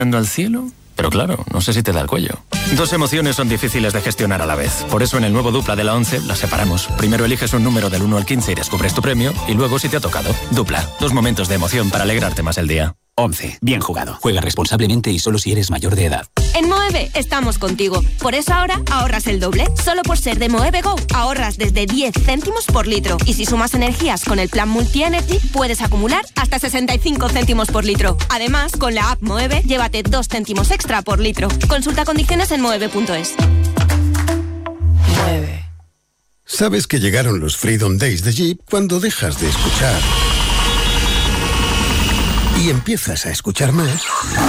¿Yendo al cielo? Pero claro, no sé si te da el cuello. Dos emociones son difíciles de gestionar a la vez. Por eso en el nuevo Dupla de la 11 las separamos. Primero eliges un número del 1 al 15 y descubres tu premio. Y luego si te ha tocado. Dupla. Dos momentos de emoción para alegrarte más el día. 11. Bien jugado. Juega responsablemente y solo si eres mayor de edad. En Moeve estamos contigo. Por eso ahora ahorras el doble. Solo por ser de Moeve Go ahorras desde 10 céntimos por litro. Y si sumas energías con el plan Multi Energy, puedes acumular hasta 65 céntimos por litro. Además, con la app Moeve, llévate 2 céntimos extra por litro. Consulta condiciones en moeve.es. Moeve. ¿Sabes que llegaron los Freedom Days de Jeep cuando dejas de escuchar y empiezas a escuchar más?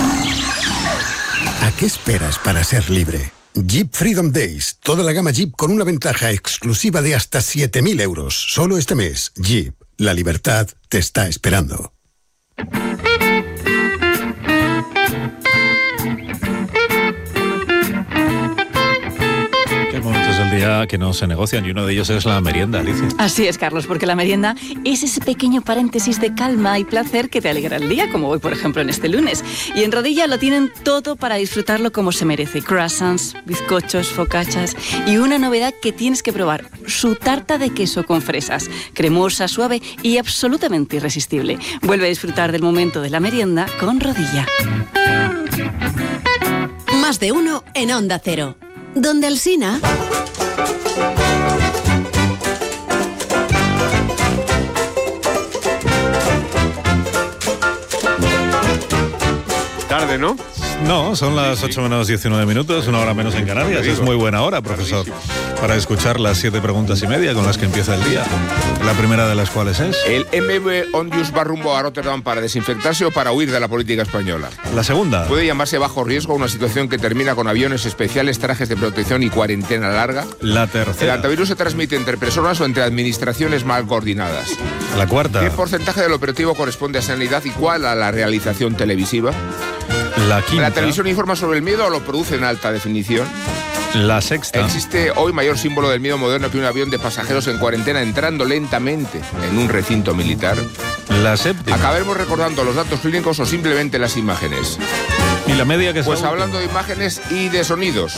¿A qué esperas para ser libre? Jeep Freedom Days. Toda la gama Jeep con una ventaja exclusiva de hasta 7.000 euros. Solo este mes. Jeep. La libertad te está esperando. Momentos del día que no se negocian y uno de ellos es la merienda, Alicia. Así es, Carlos, porque la merienda es ese pequeño paréntesis de calma y placer que te alegra el día, como hoy, por ejemplo, en este lunes. Y en Rodilla lo tienen todo para disfrutarlo como se merece. Croissants, bizcochos, focachas y una novedad que tienes que probar, su tarta de queso con fresas, cremosa, suave y absolutamente irresistible. Vuelve a disfrutar del momento de la merienda con Rodilla. Más de uno en Onda Cero. Donde Alsina. Tarde, ¿no? No, son las 8 menos 19 minutos, una hora menos en Canarias. Es muy buena hora, profesor, para escuchar las 7 preguntas y media con las que empieza el día. La primera de las cuales es... ¿El MV Ondius va rumbo a Rotterdam para desinfectarse o para huir de la política española? La segunda. ¿Puede llamarse bajo riesgo una situación que termina con aviones especiales, trajes de protección y cuarentena larga? La tercera. ¿El antivirus se transmite entre personas o entre administraciones mal coordinadas? La cuarta. ¿Qué porcentaje del operativo corresponde a sanidad y cuál a la realización televisiva? La quinta. ¿La televisión informa sobre el miedo o lo produce en alta definición? La sexta. ¿Existe hoy mayor símbolo del miedo moderno que un avión de pasajeros en cuarentena entrando lentamente en un recinto militar? La séptima. ¿Acabemos recordando los datos clínicos o simplemente las imágenes? ¿Y la media que es? Pues hablando de imágenes y de sonidos.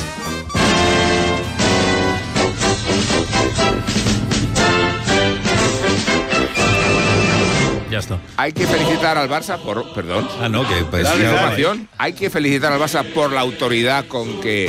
Ya está. Hay que felicitar al Barça por... Perdón. Ah, no, que... Pues, ¿La información? Hay que felicitar al Barça por la autoridad con que...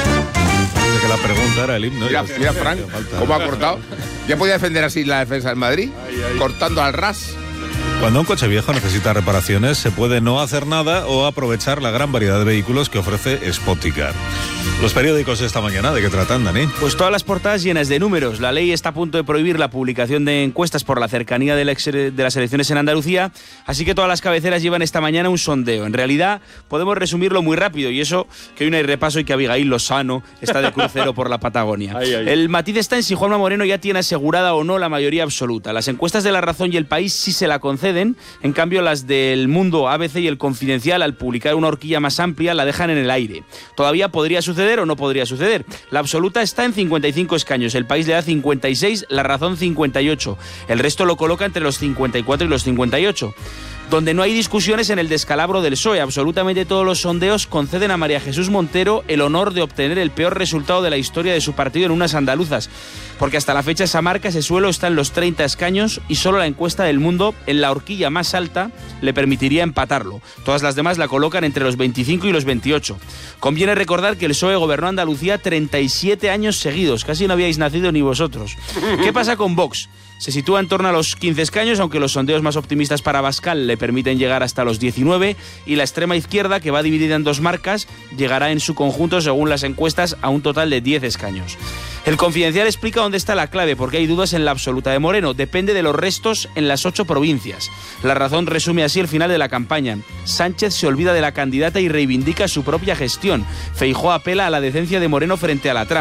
Que la pregunta era el himno. Mira Frank, cómo ha cortado. ¿Ya podía defender así la defensa del Madrid? Cortando al ras. Cuando un coche viejo necesita reparaciones, se puede no hacer nada o aprovechar la gran variedad de vehículos que ofrece Spoticar. Los periódicos esta mañana, ¿de qué tratan, Dani? Pues todas las portadas llenas de números. La ley está a punto de prohibir la publicación de encuestas por la cercanía de las elecciones en Andalucía, así que todas las cabeceras llevan esta mañana un sondeo. En realidad, podemos resumirlo muy rápido, y eso que hoy no hay repaso y que Abigail Lozano está de crucero por la Patagonia. El matiz está en si Juanma Moreno ya tiene asegurada o no la mayoría absoluta. Las encuestas de La Razón y El País sí se la conceden, en cambio las del Mundo, ABC y El Confidencial, al publicar una horquilla más amplia, la dejan en el aire. Todavía podría suceder o no podría suceder. La absoluta está en 55 escaños, El País le da 56, La Razón 58. El resto lo coloca entre los 54 y los 58. Donde no hay discusiones en el descalabro del PSOE. Absolutamente todos los sondeos conceden a María Jesús Montero el honor de obtener el peor resultado de la historia de su partido en unas andaluzas, porque hasta la fecha esa marca, ese suelo, está en los 30 escaños y solo la encuesta del Mundo, en la horquilla más alta, le permitiría empatarlo. Todas las demás la colocan entre los 25 y los 28. Conviene recordar que el PSOE gobernó Andalucía 37 años seguidos, casi no habíais nacido ni vosotros. ¿Qué pasa con Vox? Se sitúa en torno a los 15 escaños, aunque los sondeos más optimistas para Abascal le permiten llegar hasta los 19, y la extrema izquierda, que va dividida en dos marcas, llegará en su conjunto, según las encuestas, a un total de 10 escaños. El Confidencial explica dónde está la clave, porque hay dudas en la absoluta de Moreno. Depende de los restos en las 8 provincias. La Razón resume así el final de la campaña. Sánchez se olvida de la candidata y reivindica su propia gestión. Feijóo apela a la decencia de Moreno frente a la trama.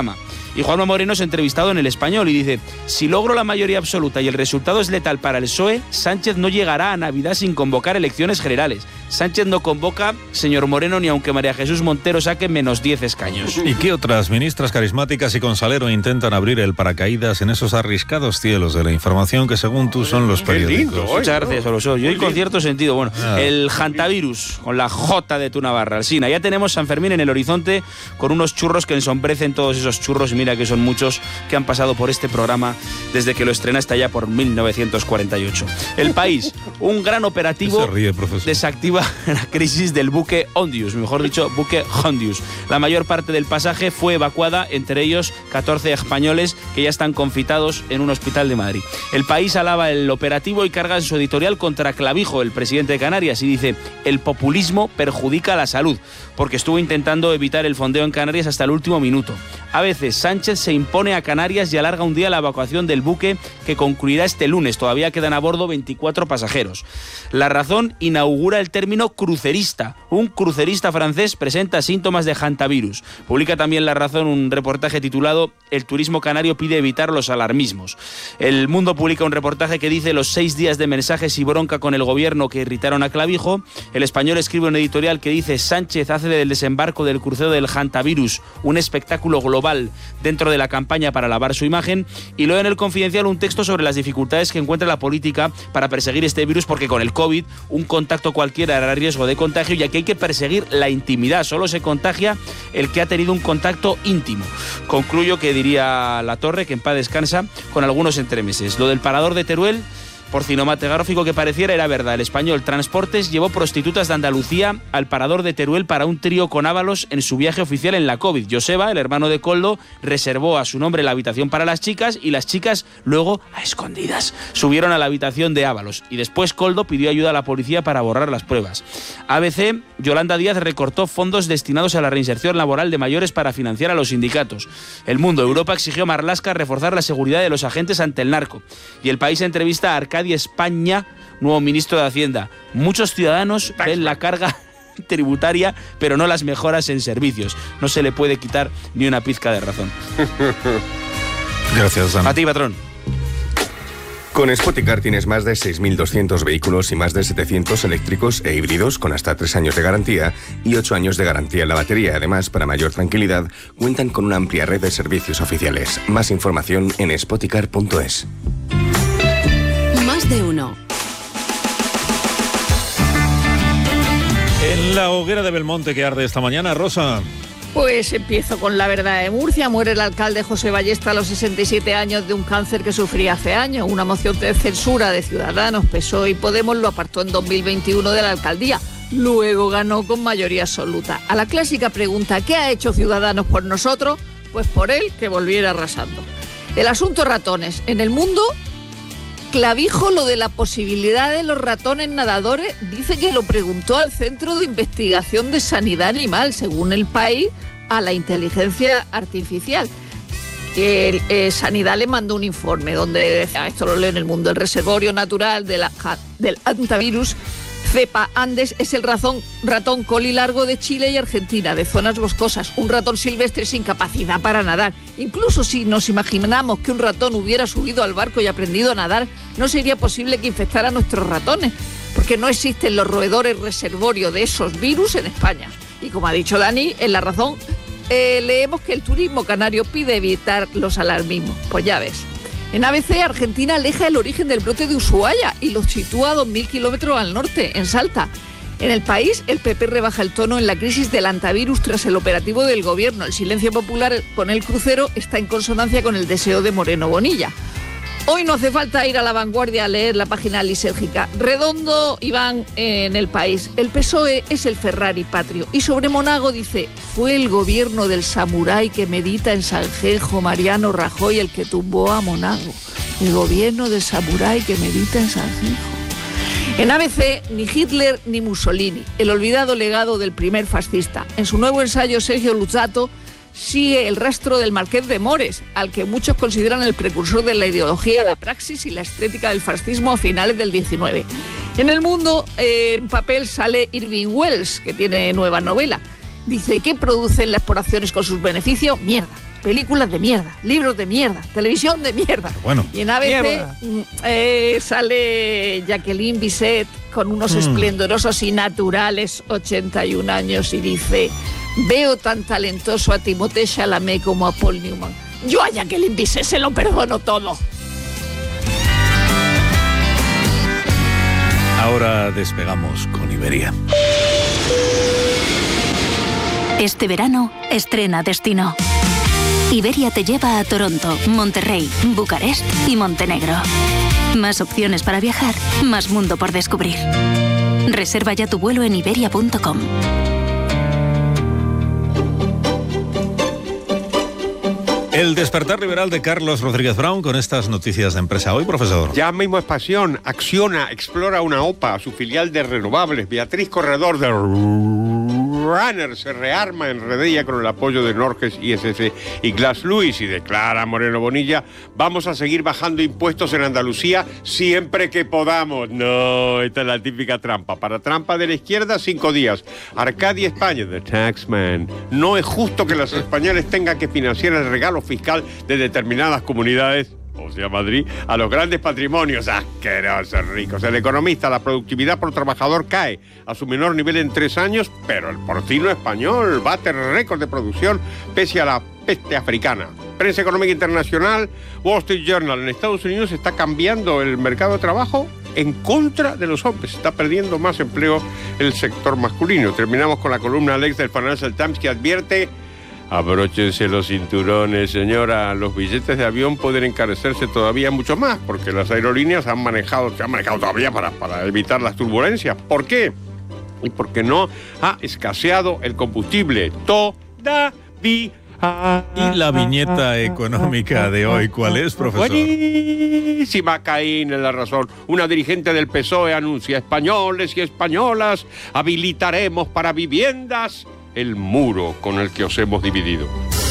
Y Juanma Moreno es entrevistado en El Español y dice: si logro la mayoría absoluta y el resultado es letal para el PSOE, Sánchez no llegará a Navidad sin convocar elecciones generales. Sánchez no convoca, señor Moreno, ni aunque María Jesús Montero saque menos 10 escaños. ¿Y qué otras ministras carismáticas y con salero intentan abrir el paracaídas en esos arriscados cielos de la información que, según tú, son los periódicos? Muchas gracias, Oloso. Yo, y con cierto sentido, bueno, el hantavirus, con la J de tu Navarra, Alsina. Ya tenemos San Fermín en el horizonte, con unos churros que ensombrecen todos esos churros, y mira que son muchos que han pasado por este programa desde que lo estrenaste allá por 1948. El País, un gran operativo desactiva la crisis del buque Hondius, mejor dicho, buque Hondius. La mayor parte del pasaje fue evacuada, entre ellos 14 españoles que ya están confitados en un hospital de Madrid. El País alaba el operativo y carga en su editorial contra Clavijo, el presidente de Canarias, y dice: el populismo perjudica la salud, porque estuvo intentando evitar el fondeo en Canarias hasta el último minuto. A veces Sánchez se impone a Canarias y alarga un día la evacuación del buque, que concluirá este lunes. Todavía quedan a bordo 24 pasajeros. La Razón inaugura el término crucerista. Un crucerista francés presenta síntomas de hantavirus. Publica también La Razón un reportaje titulado: el turismo canario pide evitar los alarmismos. El Mundo publica un reportaje que dice: los 6 días de mensajes y bronca con el gobierno que irritaron a Clavijo. El Español escribe un editorial que dice: Sánchez hace del desembarco del crucero del hantavirus un espectáculo global dentro de la campaña para lavar su imagen. Y luego en El Confidencial un texto sobre las dificultades que encuentra la política para perseguir este virus, porque con el COVID un contacto cualquiera era riesgo de contagio, y aquí hay que perseguir la intimidad. Solo se contagia el que ha tenido un contacto íntimo. Concluyo que diría Latorre, que en paz descansa, con algunos entremeses. Lo del parador de Teruel, por cinematográfico que pareciera, era verdad. El Español Transportes llevó prostitutas de Andalucía al parador de Teruel para un trío con Ábalos en su viaje oficial en la COVID. Joseba, el hermano de Koldo, reservó a su nombre la habitación para las chicas, y las chicas luego, a escondidas, subieron a la habitación de Ábalos. Y después Koldo pidió ayuda a la policía para borrar las pruebas. ABC, Yolanda Díaz recortó fondos destinados a la reinserción laboral de mayores para financiar a los sindicatos. El Mundo, Europa exigió a Marlaska reforzar la seguridad de los agentes ante el narco. Y El País entrevista a Arcadia España, nuevo ministro de Hacienda. Muchos ciudadanos ven la carga tributaria, pero no las mejoras en servicios. No se le puede quitar ni una pizca de razón. Gracias, Dan. A ti, patrón. Con Spoticar tienes más de 6.200 vehículos y más de 700 eléctricos e híbridos con hasta 3 años de garantía y 8 años de garantía en la batería. Además, para mayor tranquilidad, cuentan con una amplia red de servicios oficiales. Más información en spoticar.es. Más de uno. En la hoguera de Belmonte que arde esta mañana, Rosa. Pues empiezo con la verdad de Murcia. Muere el alcalde José Ballesta a los 67 años de un cáncer que sufría hace años. Una moción de censura de Ciudadanos, PSOE y Podemos lo apartó en 2021 de la alcaldía. Luego ganó con mayoría absoluta. A la clásica pregunta: ¿qué ha hecho Ciudadanos por nosotros? Pues por él, que volviera arrasando. El asunto ratones. En el mundo, Clavijo, lo de la posibilidad de los ratones nadadores, dice que lo preguntó al Centro de Investigación de Sanidad Animal, según El País, a la inteligencia artificial. Sanidad le mandó un informe donde decía, esto lo leo en El Mundo: el reservorio natural del hantavirus cepa Andes es el ratón colilargo de Chile y Argentina, de zonas boscosas, un ratón silvestre sin capacidad para nadar. Incluso si nos imaginamos que un ratón hubiera subido al barco y aprendido a nadar, no sería posible que infectara a nuestros ratones, porque no existen los roedores reservorio de esos virus en España. Y como ha dicho Dani, en La Razón leemos que el turismo canario pide evitar los alarmismos. Pues ya ves. En ABC, Argentina aleja el origen del brote de Ushuaia y lo sitúa a 2.000 kilómetros al norte, en Salta. En El País, el PP rebaja el tono en la crisis del hantavirus tras el operativo del gobierno. El silencio popular con el crucero está en consonancia con el deseo de Moreno Bonilla. Hoy no hace falta ir a La Vanguardia a leer la página lisérgica. Redondo, Iván, en El País: el PSOE es el Ferrari patrio. Y sobre Monago dice: fue el gobierno del samurái que medita en Sanjenjo, Mariano Rajoy, el que tumbó a Monago. El gobierno del samurái que medita en Sanjenjo. En ABC, ni Hitler ni Mussolini, el olvidado legado del primer fascista. En su nuevo ensayo, Sergio Luzzatto sigue el rastro del Marqués de Mores, al que muchos consideran el precursor de la ideología, la praxis y la estética del fascismo a finales del 19. En El Mundo, en papel, sale Irving Welsh, que tiene nueva novela. Dice: ¿qué producen las exploraciones con sus beneficios? Mierda. películas de mierda, libros de mierda, televisión de mierda. Bueno. Y en ABC sale Jacqueline Bisset con unos esplendorosos y naturales 81 años y dice: veo tan talentoso a Timothée Chalamet como a Paul Newman. Yo a Jacqueline Bisset se lo perdono todo. Ahora despegamos con Iberia. Este verano, estrena destino. Iberia te lleva a Toronto, Monterrey, Bucarest y Montenegro. Más opciones para viajar, más mundo por descubrir. Reserva ya tu vuelo en iberia.com. El despertar liberal de Carlos Rodríguez Brown con estas noticias de empresa hoy, profesor. Ya mismo es pasión. Acciona, explora una OPA, su filial de renovables. Beatriz Corredor de Runner se rearma en Redella con el apoyo de Norges, ISS y Glass Lewis y declara Moreno Bonilla: vamos a seguir bajando impuestos en Andalucía siempre que podamos. No, esta es la típica trampa. Para trampa de la izquierda, 5 días. Arcadia España, The Taxman. No es justo que los españoles tengan que financiar el regalo fiscal de determinadas comunidades, o sea Madrid, a los grandes patrimonios. Asquerosos ricos. El economista: la productividad por trabajador cae a su menor nivel en 3 años, pero el porcino español bate récord de producción pese a la peste africana. Prensa económica internacional, Wall Street Journal: en Estados Unidos está cambiando el mercado de trabajo en contra de los hombres. Está perdiendo más empleo el sector masculino. Terminamos con la columna Alex del Financial Times, que advierte: abróchense los cinturones, señora. Los billetes de avión pueden encarecerse todavía mucho más, porque las aerolíneas se han manejado todavía para evitar las turbulencias. ¿Por qué? Y porque no ha escaseado el combustible todavía. ¿Y la viñeta económica de hoy cuál es, profesor? Buenísima, Caín en la razón. Una dirigente del PSOE anuncia: españoles y españolas, habilitaremos para viviendas el muro con el que os hemos dividido.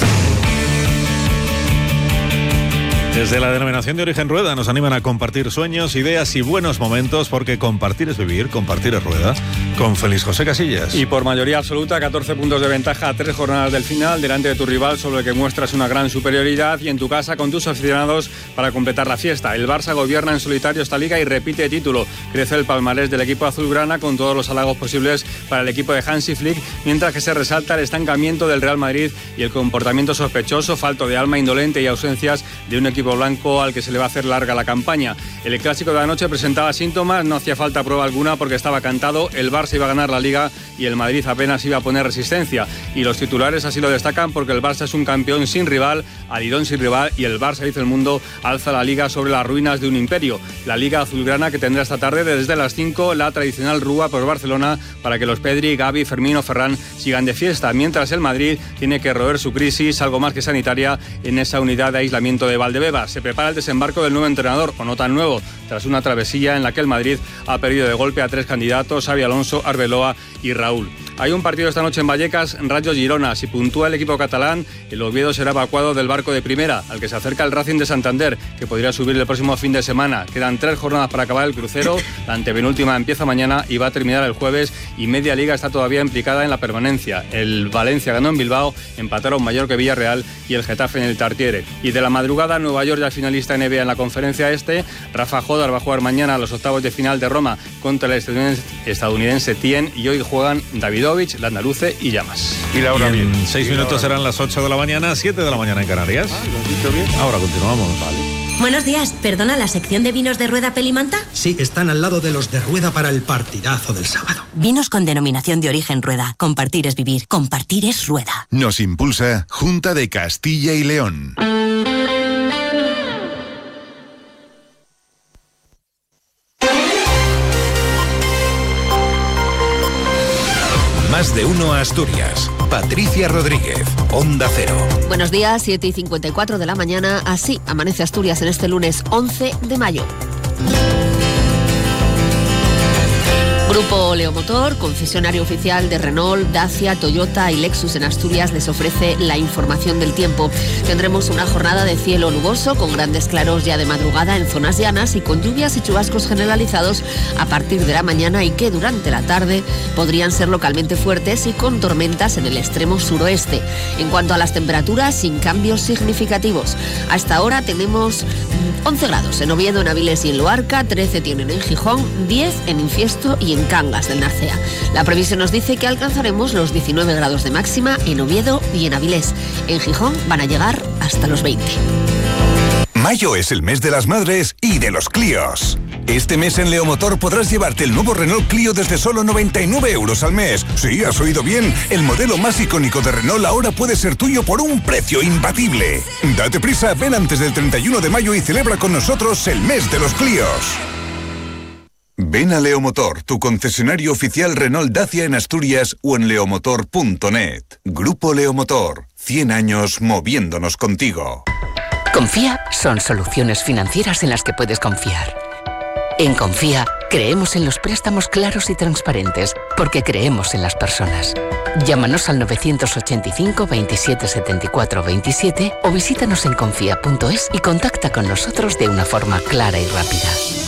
Desde la denominación de origen Rueda nos animan a compartir sueños, ideas y buenos momentos, porque compartir es vivir, compartir es Rueda, con Félix José Casillas. Y por mayoría absoluta, 14 puntos de ventaja a 3 jornadas del final, delante de tu rival, sobre el que muestras una gran superioridad, y en tu casa con tus aficionados para completar la fiesta. El Barça gobierna en solitario esta liga y repite título. Crece el palmarés del equipo azulgrana con todos los halagos posibles para el equipo de Hansi Flick, mientras que se resalta el estancamiento del Real Madrid y el comportamiento sospechoso, falto de alma, indolente y ausencias de un equipo blanco al que se le va a hacer larga la campaña. El clásico de anoche presentaba síntomas, no hacía falta prueba alguna porque estaba cantado: el Barça iba a ganar la Liga y el Madrid apenas iba a poner resistencia. Y los titulares así lo destacan, porque el Barça es un campeón sin rival, alidón sin rival, y el Barça, dice El Mundo, alza la Liga sobre las ruinas de un imperio. La Liga azulgrana, que tendrá esta tarde desde las 5 la tradicional rúa por Barcelona para que los Pedri, Gavi, Fermín o Ferran sigan de fiesta, mientras el Madrid tiene que roer su crisis, algo más que sanitaria, en esa unidad de aislamiento de Valdebebas. Se prepara el desembarco del nuevo entrenador, o no tan nuevo, tras una travesía en la que el Madrid ha perdido de golpe a 3 candidatos: Xabi Alonso, Arbeloa y Raúl. Hay un partido esta noche en Vallecas, Rayo Girona. Si puntúa el equipo catalán, el Oviedo será evacuado del barco de primera, al que se acerca el Racing de Santander, que podría subir el próximo fin de semana. Quedan 3 jornadas para acabar el crucero, la antepenúltima empieza mañana y va a terminar el jueves, y media liga está todavía implicada en la permanencia. El Valencia ganó en Bilbao, empataron Mallorca y Villarreal, y el Getafe en el Tartiere. Y de la madrugada, Nueva York ya finalista NBA en la conferencia este. Rafa Jodar va a jugar mañana a los octavos de final de Roma contra el estadounidense Tien, y hoy juegan Davidovich, Landaluce y Llamas. Y la hora y en 6 minutos serán las 8 de la mañana, 7 de la mañana en Canarias. ¿Lo has dicho bien? Ahora continuamos. Vale. Buenos días, ¿perdona la sección de vinos de Rueda Pelimanta? Sí, están al lado de los de Rueda para el partidazo del sábado. Vinos con denominación de origen Rueda. Compartir es vivir, compartir es Rueda. Nos impulsa Junta de Castilla y León. Más de uno Asturias. Patricia Rodríguez, Onda Cero. Buenos días, 7:54 de la mañana. Así amanece Asturias en este lunes 11 de mayo. Grupo Leomotor, concesionario oficial de Renault, Dacia, Toyota y Lexus en Asturias, les ofrece la información del tiempo. Tendremos una jornada de cielo nuboso con grandes claros ya de madrugada en zonas llanas y con lluvias y chubascos generalizados a partir de la mañana y que durante la tarde podrían ser localmente fuertes y con tormentas en el extremo suroeste. En cuanto a las temperaturas, sin cambios significativos. Hasta ahora tenemos 11 grados en Oviedo, en Avilés y en Luarca, 13 tienen en Gijón, 10 en Infiesto y en Cangas del Narcea. La previsión nos dice que alcanzaremos los 19 grados de máxima en Oviedo y en Avilés. En Gijón van a llegar hasta los 20. Mayo es el mes de las madres y de los Clios. Este mes en Leomotor podrás llevarte el nuevo Renault Clio desde solo 99 euros al mes. Sí, has oído bien. El modelo más icónico de Renault ahora puede ser tuyo por un precio imbatible. Date prisa, ven antes del 31 de mayo y celebra con nosotros el mes de los Clios. Ven a Leomotor, tu concesionario oficial Renault Dacia en Asturias o en leomotor.net. Grupo Leomotor, 100 años moviéndonos contigo. Confía son soluciones financieras en las que puedes confiar. En Confía, creemos en los préstamos claros y transparentes, porque creemos en las personas. Llámanos al 985 27 74 27 o visítanos en confía.es y contacta con nosotros de una forma clara y rápida.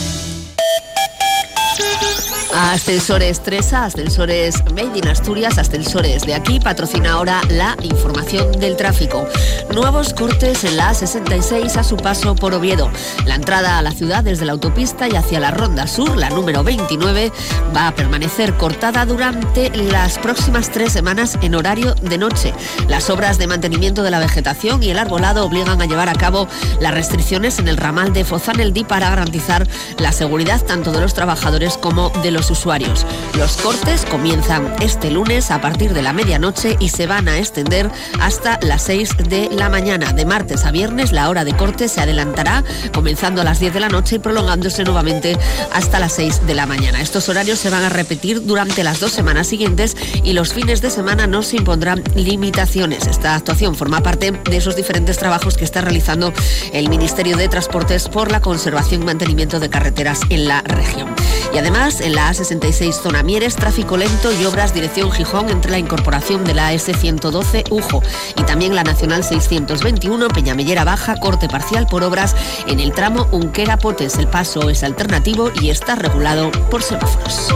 Ascensores Tresa, Ascensores Made in Asturias, Ascensores de aquí, patrocina ahora la información del tráfico. Nuevos cortes en la A66 a su paso por Oviedo. La entrada a la ciudad desde la autopista y hacia la Ronda Sur, la número 29, va a permanecer cortada durante las próximas 3 semanas en horario de noche. Las obras de mantenimiento de la vegetación y el arbolado obligan a llevar a cabo las restricciones en el ramal de Fozán-el-Dí para garantizar la seguridad tanto de los trabajadores como de los usuarios. Los cortes comienzan este lunes a partir de la medianoche y se van a extender hasta las 6 de la mañana. De martes a viernes la hora de corte se adelantará comenzando a las 10 de la noche y prolongándose nuevamente hasta las 6 de la mañana. Estos horarios se van a repetir durante las 2 semanas siguientes y los fines de semana no se impondrán limitaciones. Esta actuación forma parte de esos diferentes trabajos que está realizando el Ministerio de Transportes por la conservación y mantenimiento de carreteras en la región. Y además, en la A66 zona Mieres, tráfico lento y obras dirección Gijón entre la incorporación de la S112 Ujo y también la Nacional 621 Peñamellera Baja, corte parcial por obras en el tramo Unquera-Potes. El paso es alternativo y está regulado por semáforos.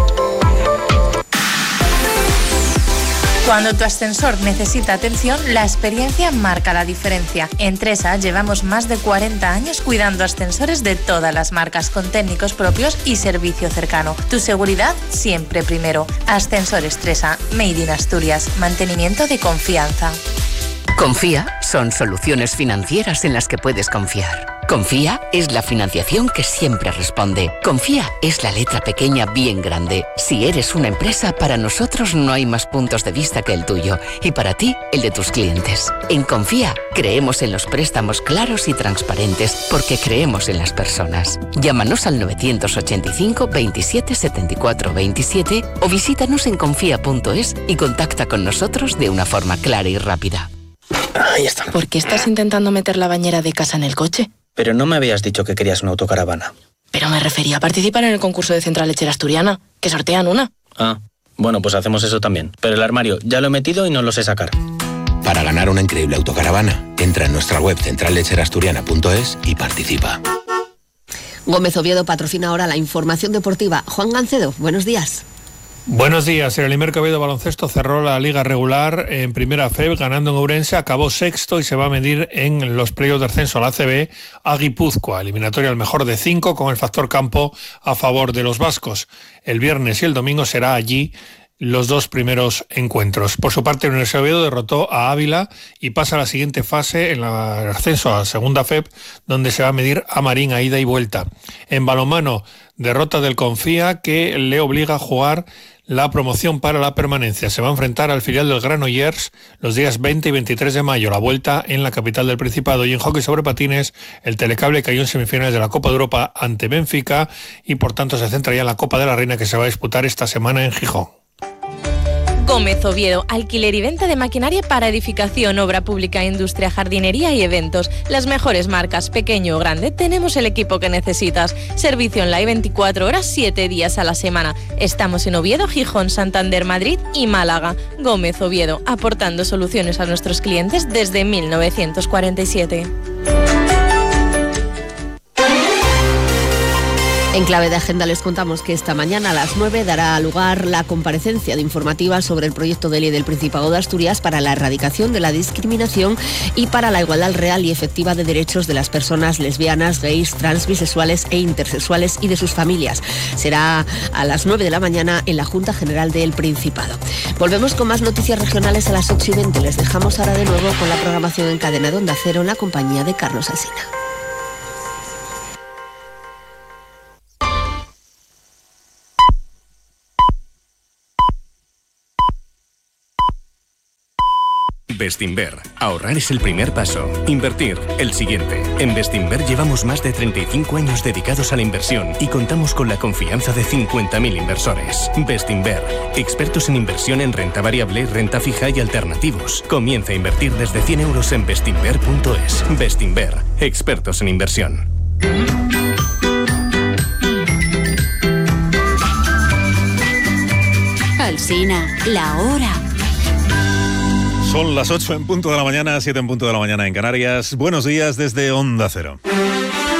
Cuando tu ascensor necesita atención, la experiencia marca la diferencia. En Tresa llevamos más de 40 años cuidando ascensores de todas las marcas con técnicos propios y servicio cercano. Tu seguridad siempre primero. Ascensores Tresa, Made in Asturias. Mantenimiento de confianza. Confía son soluciones financieras en las que puedes confiar. Confía es la financiación que siempre responde. Confía es la letra pequeña bien grande. Si eres una empresa, para nosotros no hay más puntos de vista que el tuyo y para ti, el de tus clientes. En Confía creemos en los préstamos claros y transparentes porque creemos en las personas. Llámanos al 985 27 74 27 o visítanos en confía.es y contacta con nosotros de una forma clara y rápida. Ahí está. ¿Por qué estás intentando meter la bañera de casa en el coche? Pero no me habías dicho que querías una autocaravana. Pero me refería a participar en el concurso de Central Lechera Asturiana, que sortean una. Ah, bueno, pues hacemos eso también. Pero el armario ya lo he metido y no lo sé sacar. Para ganar una increíble autocaravana, entra en nuestra web centrallecherasturiana.es y participa. Gómez Oviedo patrocina ahora la información deportiva. Juan Gancedo, buenos días. Buenos días. El Imerco Oviedo Baloncesto cerró la liga regular en primera FEB ganando en Ourense, acabó sexto y se va a medir en los playoffs de ascenso a la ACB a Guipúzcoa, eliminatoria al mejor de 5 con el factor campo a favor de los vascos. El viernes y el domingo será allí los 2 primeros encuentros. Por su parte, el Universidad de Oviedo derrotó a Ávila y pasa a la siguiente fase en el ascenso a segunda FEB, donde se va a medir a Marín a ida y vuelta. En balonmano, derrota del Confía que le obliga a jugar la promoción para la permanencia. Se va a enfrentar al filial del Granollers los días 20 y 23 de mayo, la vuelta en la capital del Principado. Y en hockey sobre patines, el Telecable cayó en semifinales de la Copa de Europa ante Benfica y por tanto se centra ya en la Copa de la Reina que se va a disputar esta semana en Gijón. Gómez Oviedo, alquiler y venta de maquinaria para edificación, obra pública, industria, jardinería y eventos. Las mejores marcas, pequeño o grande, tenemos el equipo que necesitas. Servicio online 24 horas, 7 días a la semana. Estamos en Oviedo, Gijón, Santander, Madrid y Málaga. Gómez Oviedo, aportando soluciones a nuestros clientes desde 1947. En clave de agenda les contamos que esta mañana a las 9 dará lugar la comparecencia de informativa sobre el proyecto de ley del Principado de Asturias para la erradicación de la discriminación y para la igualdad real y efectiva de derechos de las personas lesbianas, gays, trans, bisexuales e intersexuales y de sus familias. Será a las 9 de la mañana en la Junta General del Principado. Volvemos con más noticias regionales a las 8:20. Les dejamos ahora de nuevo con la programación en cadena de Onda Cero en la compañía de Carlos Alsina. Bestinver. Ahorrar es el primer paso. Invertir, el siguiente. En Bestinver llevamos más de 35 años dedicados a la inversión y contamos con la confianza de 50.000 inversores. Bestinver. Expertos en inversión en renta variable, renta fija y alternativos. Comienza a invertir desde 100 euros en bestinver.es. Bestinver. Expertos en inversión. Alsina, la hora. Son las 8 en punto de la mañana, 7 en punto de la mañana en Canarias. Buenos días desde Onda Cero.